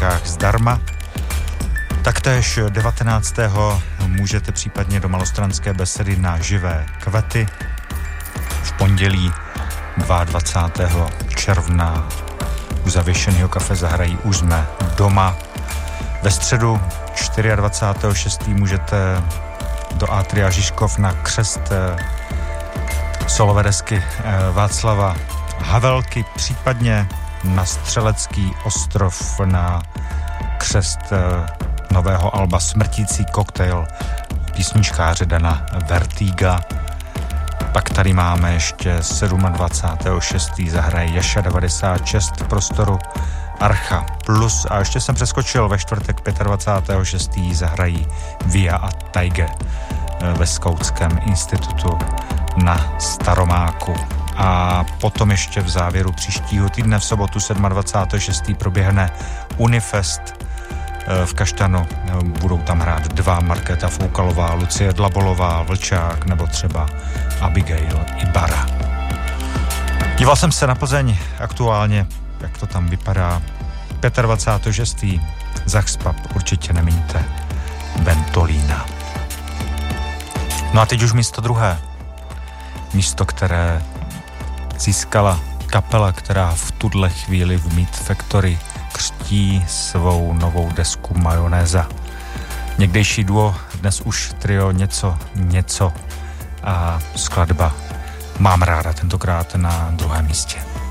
písničkách zdarma. Taktéž 19. můžete případně do Malostranské besedy na Živé kvety. V pondělí 22. června u Zavěšeného kafe zahrají Už jsme doma. Ve středu 24.6. můžete do Atria Žižkov na křest solové desky Václava Havelky, případně na Střelecký ostrov na křest nového alba Smrtící koktejl písničkáře Dana Vertiga. Pak tady máme ještě 27.6. zahraje Jaša 96 v prostoru Archa Plus a ještě jsem přeskočil ve čtvrtek 25.6. zahrají Via a Taige ve Skautském institutu na Staromáku. A potom ještě v závěru příštího týdne v sobotu 27.6. proběhne Unifest v Kaštanu. Budou tam hrát dva, Markéta Foukalová, Lucie Dlabolová, Vlčák nebo třeba Abigail Ibarra. Díval jsem se na Plzeň aktuálně, jak to tam vypadá. 25.6. Zachspap, určitě nemíňte Ventolína. No a teď už místo druhé. Místo, které získala kapela, která v tuhle chvíli v Meat Factory křtí svou novou desku Majonéza. Někdejší duo, dnes už trio něco a skladba Mám ráda, tentokrát na druhém místě.